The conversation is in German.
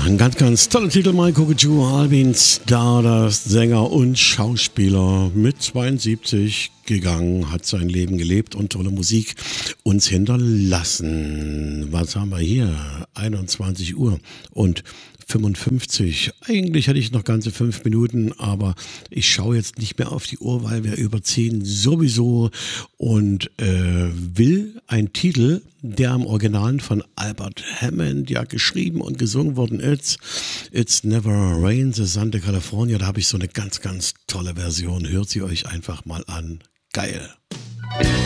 ein ganz toller Titel. Michael Kokuju, Albin Stardust, Sänger und Schauspieler, mit 72 gegangen, hat sein Leben gelebt und tolle Musik uns hinterlassen. Was haben wir hier? 21 Uhr und 55. Eigentlich hatte ich noch ganze 5 Minuten, aber ich schaue jetzt nicht mehr auf die Uhr, weil wir überziehen sowieso und will einen Titel, der im Original von Albert Hammond ja geschrieben und gesungen worden ist. It's Never Rains, Santa California. Da habe ich so eine ganz tolle Version. Hört sie euch einfach mal an. Geil.